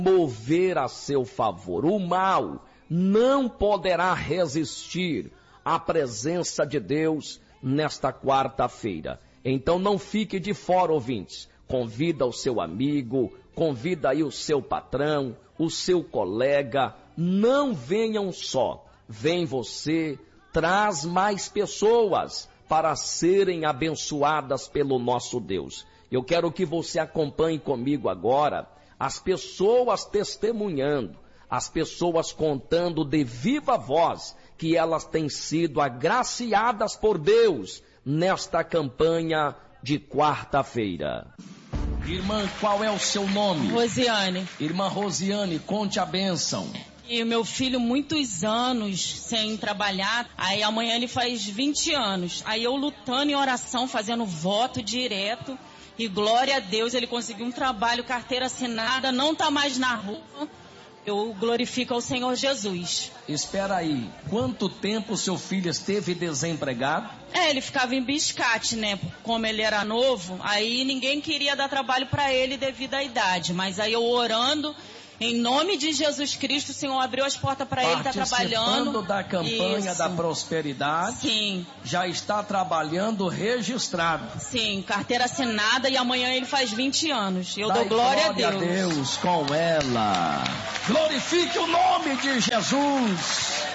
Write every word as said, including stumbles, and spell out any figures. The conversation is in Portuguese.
mover a seu favor. O mal não poderá resistir à presença de Deus nesta quarta-feira. Então não fique de fora, ouvintes. Convida o seu amigo, convida aí o seu patrão, o seu colega. Não venham só, vem você, traz mais pessoas para serem abençoadas pelo nosso Deus. Eu quero que você acompanhe comigo agora as pessoas testemunhando, as pessoas contando de viva voz que elas têm sido agraciadas por Deus nesta campanha de quarta-feira. Irmã, qual é o seu nome? Rosiane. Irmã Rosiane, conte a bênção. E o meu filho, muitos anos sem trabalhar, aí amanhã ele faz vinte anos. Aí eu lutando em oração, fazendo voto direto, e glória a Deus, ele conseguiu um trabalho, carteira assinada, não tá mais na rua. Eu glorifico ao Senhor Jesus. Espera aí, quanto tempo seu filho esteve desempregado? É, ele ficava em biscate, né? Como ele era novo, aí ninguém queria dar trabalho para ele devido à idade. Mas aí eu orando, em nome de Jesus Cristo, o Senhor abriu as portas para ele, tá trabalhando. Participando da campanha Isso. da prosperidade. Sim. Já está trabalhando registrado. Sim, carteira assinada, e amanhã ele faz vinte anos. Eu Dai dou glória, glória a Deus. a Deus com ela. Glorifique o nome de Jesus.